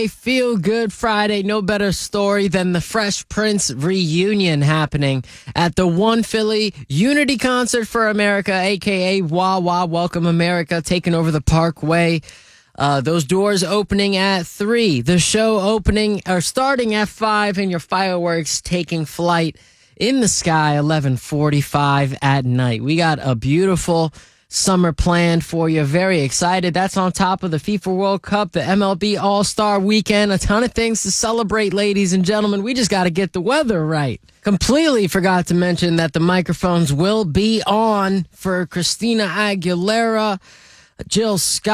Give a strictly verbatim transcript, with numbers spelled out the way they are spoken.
A Feel Good Friday. No better story than the Fresh Prince reunion happening at the One Philly Unity Concert for America, a k a. Wah Wah Welcome America, taking over the Parkway. Uh, those doors opening at three. The show opening or starting at five, and your fireworks taking flight in the sky eleven forty-five at night. We got a beautiful summer planned for you. Very excited. That's on top of the FIFA World Cup, the M L B All-Star Weekend. A ton of things to celebrate, ladies and gentlemen. We just got to get the weather right. Completely forgot to mention that the microphones will be on for Christina Aguilera, Jill Scott.